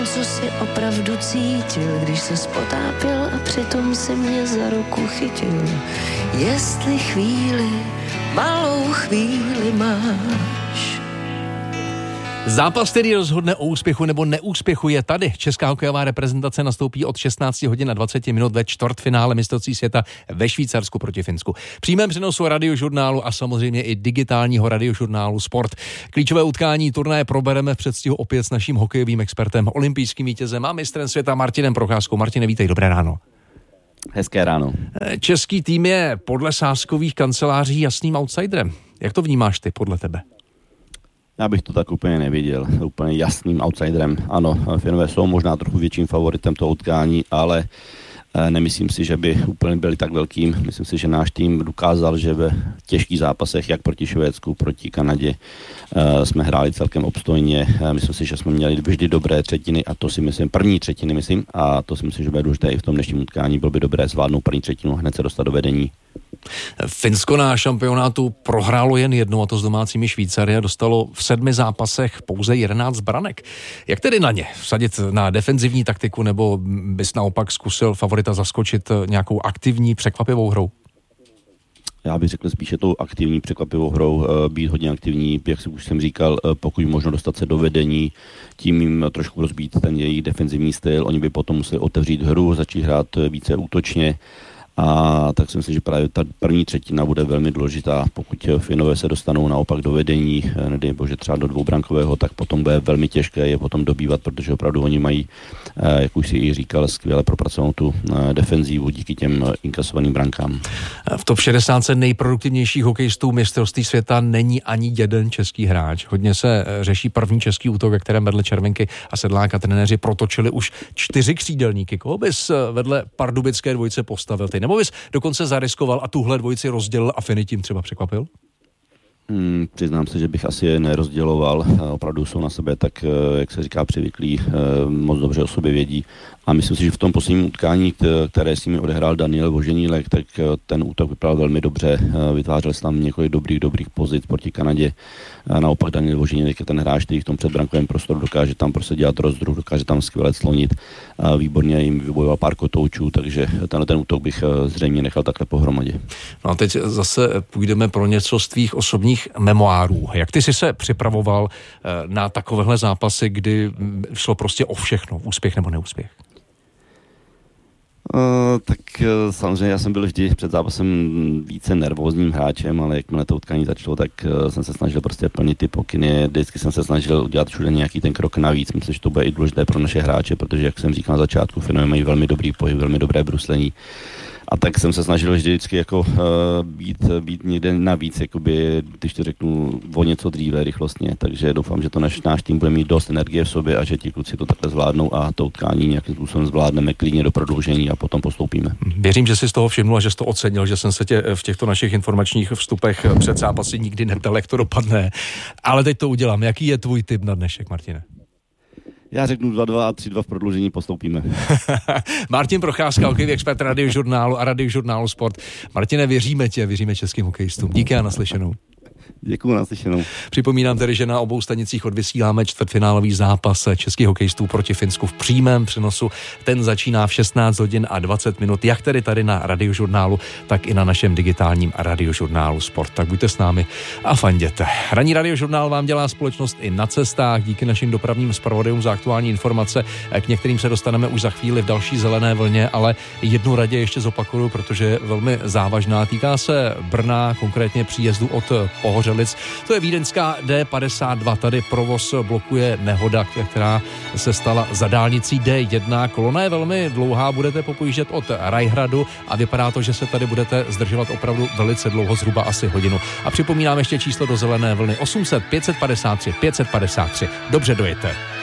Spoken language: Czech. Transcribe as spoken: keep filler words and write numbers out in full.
Co si opravdu cítil, když se spotápěl a přitom si mě za ruku chytil. Jestli chvíli, malou chvíli máš. Zápas, který rozhodne o úspěchu nebo neúspěchu, je tady. Česká hokejová reprezentace nastoupí od šestnáct hodin a dvacet minut ve čtvrtfinále mistrovství světa ve Švýcarsku proti Finsku. V přímém přenosu Radiožurnálu a samozřejmě i digitálního Radiožurnálu Sport. Klíčové utkání turnaje probereme v předstihu opět s naším hokejovým expertem, olympijským vítězem a mistrem světa Martinem Procházkou. Martine, vítej, dobré ráno. Hezké ráno. Český tým je podle sázkových kanceláří jasným outsiderem. Jak to vnímáš ty podle tebe? Já bych to tak úplně neviděl, úplně jasným outsiderem. Ano, Finové jsou možná trochu větším favoritem toho utkání, ale nemyslím si, že by úplně byli tak velkým. Myslím si, že náš tým dokázal, že ve těžkých zápasech, jak proti Švédsku, proti Kanadě, jsme hráli celkem obstojně. Myslím si, že jsme měli vždy dobré třetiny a to si myslím, první třetiny myslím, a to si myslím, že bude důležité i v tom dnešním utkání. Bylo by dobré zvládnout první třetinu, hned se dostat do vedení. Finsko na šampionátu prohrálo jen jednou, a to s domácími Švýcary, a dostalo v sedmi zápasech pouze jedenáct branek. Jak tedy na ně? Vsadit na defenzivní taktiku, nebo bys naopak zkusil favorita zaskočit nějakou aktivní, překvapivou hrou? Já bych řekl spíše tou aktivní, překvapivou hrou, být hodně aktivní, jak už jsem říkal, pokud možno dostat se do vedení, tím jim trošku rozbít ten jejich defenzivní styl. Oni by potom museli otevřít hru, začít hrát více útočně. A tak si myslím, že právě ta první třetina bude velmi důležitá. Pokud Finové se dostanou naopak do vedení, nedej bože třeba do dvoubrankového, tak potom bude velmi těžké je potom dobývat, protože opravdu oni mají, jak už si i říkal, skvěle propracovanou tu defenzívu díky těm inkasovaným brankám. V top šedesát nejproduktivnějších hokejistů mistrovství světa není ani jeden český hráč. Hodně se řeší první český útok, ve kterém vedle Červenky a Sedláka trenéři protočili už čtyři křídelníky. Koho bys vedle pardubické dvojice postavil ty? Nebo bys dokonce zariskoval a tuhle dvojici rozdělil a Finy tím třeba překvapil? Hmm, přiznám se, že bych asi je nerozděloval. Opravdu jsou na sebe tak, jak se říká, přivyklí, moc dobře o sobě vědí. A myslím si, že v tom posledním utkání, které s nimi odehrál Daniel Voženílek, tak ten útok vypadal velmi dobře. Vytvářel se tam několik dobrých, dobrých pozic proti Kanadě. A naopak Daniel Voženílek je ten hráč, který v tom předbrankovém prostoru dokáže tam prostě dělat rozdruh, dokáže tam skvěle slonit. A výborně jim vybojoval pár kotoučů, takže tenhle ten útok bych zřejmě nechal takhle pohromadě. No a teď zase půjdeme pro něco z tvých osobních memoárů. Jak ty jsi se připravoval na takovéhle zápasy, kdy šlo prostě o všechno, úspěch nebo neúspěch? Uh, tak uh, samozřejmě já jsem byl vždy před zápasem více nervózním hráčem, ale jakmile to utkání začalo, tak uh, jsem se snažil prostě plnit ty pokyny. Vždycky jsem se snažil udělat všude nějaký ten krok navíc. Myslím, že to bude i důležité pro naše hráče, protože, jak jsem říkal na začátku, Finové mají velmi dobrý pohyb, velmi dobré bruslení. A tak jsem se snažil vždycky jako uh, být, být někde navíc, jakoby, když to řeknu, o něco dříve, rychlostně. Takže doufám, že to naš, náš tým bude mít dost energie v sobě a že ti kluci to takhle zvládnou a to utkání nějakým způsobem zvládneme klidně do prodloužení a potom postoupíme. Věřím, že jsi z toho všimnul a že jsi to ocenil, že jsem se tě v těchto našich informačních vstupech před zápasy nikdy neptal, jak to dopadne. Ale teď to udělám. Jaký je tvůj tip na dnešek, Martine? Já řeknu dva dva a tři dva v prodloužení, postoupíme. Martin Procházka, hokejový expert Radiožurnálu a Radiožurnálu Sport. Martine, věříme tě, věříme českým hokejistům. Díky a naslyšenou. Děkuju, naslyšenou. Připomínám tedy, že na obou stanicích odvysíláme čtvrtfinálový zápas českých hokejistů proti Finsku v přímém přenosu. Ten začíná v šestnáct hodin a dvacet minut, jak tedy tady na Radiožurnálu, tak i na našem digitálním Radiožurnálu Sport. Tak buďte s námi a fanděte. Ranní Radiožurnál vám dělá společnost i na cestách, díky našim dopravním zpravodajům za aktuální informace. K některým se dostaneme už za chvíli v další zelené vlně, ale jednu radě ještě zopakuju, protože je velmi závažná. Týká se Brna, konkrétně příjezdu od Pohoře. To je vídeňská D padesát dva. Tady provoz blokuje nehoda, která se stala za dálnicí D jedna. Kolona je velmi dlouhá, budete popojíždět od Rajhradu a vypadá to, že se tady budete zdržovat opravdu velice dlouho, zhruba asi hodinu. A připomínám ještě číslo do zelené vlny osm set pět set padesát tři pět set padesát tři. Dobře dojete.